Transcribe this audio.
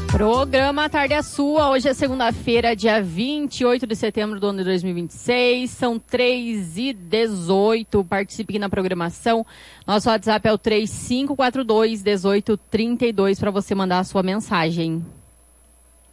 Programa Tarde é Sua, hoje é segunda-feira, dia 28 de setembro do ano de 2026, são 3h18, participe aqui na programação, nosso WhatsApp é o 3542-1832 para você mandar a sua mensagem.